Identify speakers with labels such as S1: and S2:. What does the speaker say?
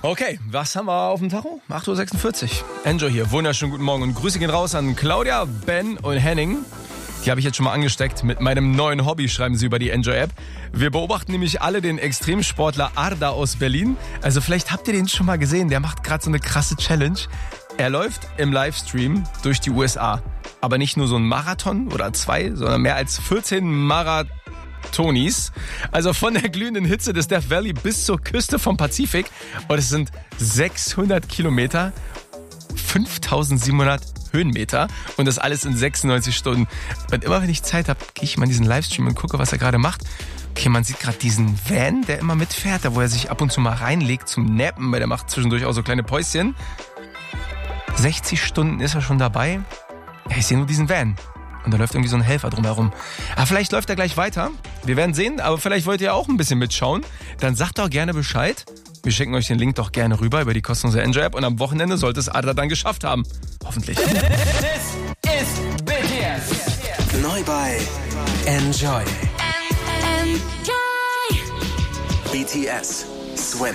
S1: Okay, was haben wir auf dem Tacho? 8:46 Uhr. Enjoy hier. Wunderschönen guten Morgen und Grüße gehen raus an Claudia, Ben und Henning. Die habe ich jetzt schon mal angesteckt mit meinem neuen Hobby, schreiben sie über die Enjoy-App. Wir beobachten nämlich alle den Extremsportler Arda aus Berlin. Also vielleicht habt ihr den schon mal gesehen, der macht gerade so eine krasse Challenge. Er läuft im Livestream durch die USA. Aber nicht nur so ein Marathon oder 2, sondern mehr als 14 Marathonis. Also von der glühenden Hitze des Death Valley bis zur Küste vom Pazifik. Und es sind 600 Kilometer, 5700 Höhenmeter und das alles in 96 Stunden. Und immer wenn ich Zeit habe, gehe ich mal in diesen Livestream und gucke, was er gerade macht. Okay, man sieht gerade diesen Van, der immer mitfährt, da wo er sich ab und zu mal reinlegt zum Nappen, weil der macht zwischendurch auch so kleine Päuschen. 60 Stunden ist er schon dabei. Ja, ich sehe nur diesen Van. Und da läuft irgendwie so ein Helfer drumherum. Aber vielleicht läuft er gleich weiter. Wir werden sehen, aber vielleicht wollt ihr auch ein bisschen mitschauen. Dann sagt doch gerne Bescheid. Wir schicken euch den Link doch gerne rüber über die kostenlose Enjoy-App und am Wochenende sollte es Adler dann geschafft haben. Hoffentlich.
S2: This is BTS.
S3: Neu bei Enjoy. BTS Swim.